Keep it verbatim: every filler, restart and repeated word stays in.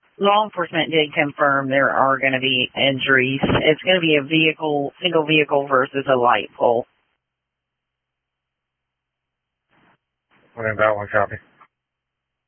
Law enforcement did confirm there are going to be injuries. It's going to be a vehicle, single vehicle versus a light pole. What about one copy?